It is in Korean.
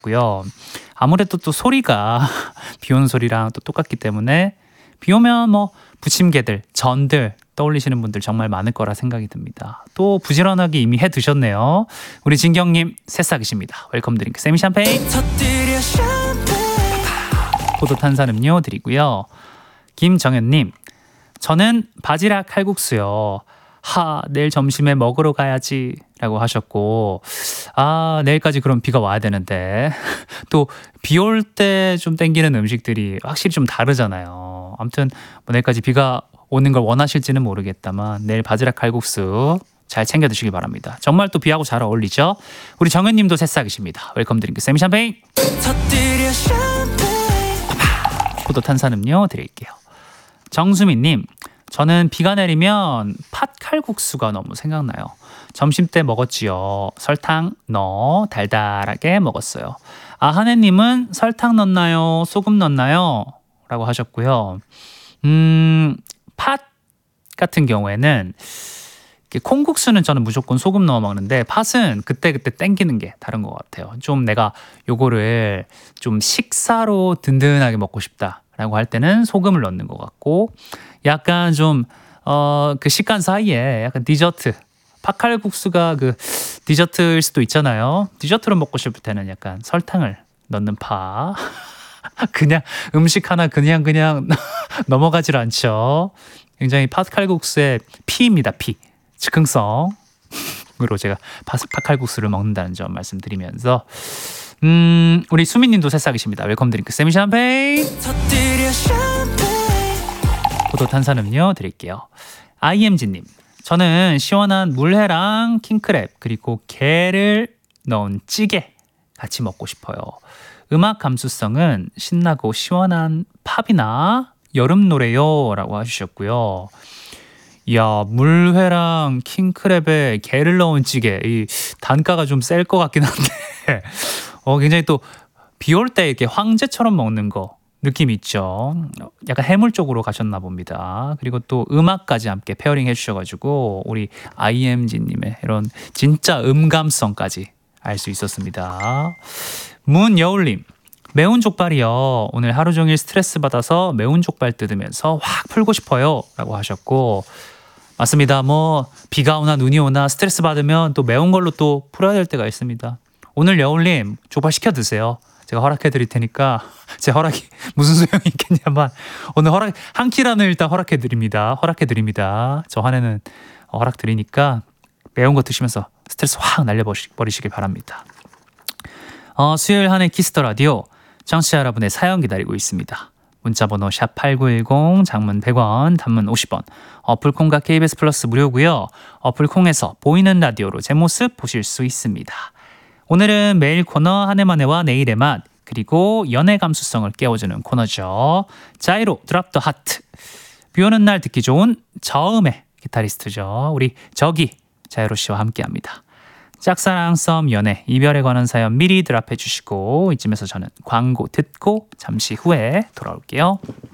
고요. 아무래도 또 소리가 비 오는 소리랑 또 똑같기 때문에 비 오면 뭐 부침개들, 전들 떠올리시는 분들 정말 많을 거라 생각이 듭니다. 또 부지런하게 이미 해 드셨네요. 우리 진경님 새싹이십니다. 웰컴 드링크 세미 샴페인 포도 탄산음료 드리고요. 김정현님, 저는 바지락 칼국수요. 내일 점심에 먹으러 가야지 라고 하셨고, 내일까지 그럼 비가 와야 되는데 또 비 올 때 좀 땡기는 음식들이 확실히 좀 다르잖아요. 아무튼 뭐 내일까지 비가 오는 걸 원하실지는 모르겠다만 내일 바지락 칼국수 잘 챙겨 드시기 바랍니다. 정말 또 비하고 잘 어울리죠? 우리 정현님도 새싹이십니다. 웰컴 드링크 세미 샴페인 포도 탄산음료 드릴게요. 정수민님, 저는 비가 내리면 팥 칼국수가 너무 생각나요. 점심 때 먹었지요. 설탕 넣어 달달하게 먹었어요. 한혜님은 설탕 넣나요? 소금 넣나요? 라고 하셨고요. 팥 같은 경우에는 콩국수는 저는 무조건 소금 넣어 먹는데 팥은 그때그때 땡기는 게 다른 것 같아요. 좀 내가 요거를 좀 식사로 든든하게 먹고 싶다라고 할 때는 소금을 넣는 것 같고, 약간 좀 그 식간 사이에 약간 디저트, 팥칼국수가 그 디저트일 수도 있잖아요. 디저트로 먹고 싶을 때는 약간 설탕을 넣는 파. 그냥 음식 하나 그냥 넘어가질 않죠. 굉장히 팥칼국수의 피입니다. 피. 즉흥성으로 제가 팥칼국수를 먹는다는 점 말씀드리면서 우리 수민님도 새싹이십니다. 웰컴 드링크 세미 샴페인 포도 탄산음료 드릴게요. IMG님, 저는 시원한 물회랑 킹크랩 그리고 게를 넣은 찌개 같이 먹고 싶어요. 음악 감수성은 신나고 시원한 팝이나 여름 노래요 라고 하셨고요. 이야, 물회랑 킹크랩에 게를 넣은 찌개, 이 단가가 좀 셀 것 같긴 한데 굉장히 또 비 올 때 이렇게 황제처럼 먹는 거 느낌 있죠. 약간 해물 쪽으로 가셨나 봅니다. 그리고 또 음악까지 함께 페어링 해주셔가지고 우리 IMG님의 이런 진짜 음감성까지 알 수 있었습니다. 문여울님, 매운 족발이요. 오늘 하루 종일 스트레스 받아서 매운 족발 뜯으면서 확 풀고 싶어요 라고 하셨고, 맞습니다. 뭐 비가 오나 눈이 오나 스트레스 받으면 또 매운 걸로 또 풀어야 될 때가 있습니다. 오늘 여울님 족발 시켜 드세요. 제가 허락해 드릴 테니까. 제 허락이 무슨 소용이 있겠냐만 오늘 한 끼라는 일단 허락해 드립니다. 저 한해는 허락 드리니까 매운 거 드시면서 스트레스 확 날려버리시길 바랍니다. 수요일 한해 키스터 라디오 청취자 여러분의 사연 기다리고 있습니다. 문자번호 샵8910, 장문 100원, 단문 50원, 어플콩과 KBS 플러스 무료고요. 어플콩에서 보이는 라디오로 제 모습 보실 수 있습니다. 오늘은 매일 코너 한 해만의 와 내일의 맛, 그리고 연애 감수성을 깨워주는 코너죠. 자이로 드랍 더 하트. 비 오는 날 듣기 좋은 저음의 기타리스트죠. 우리 저기 자이로 씨와 함께합니다. 짝사랑, 썸, 연애, 이별에 관한 사연 미리 드랍해 주시고 이쯤에서 저는 광고 듣고 잠시 후에 돌아올게요.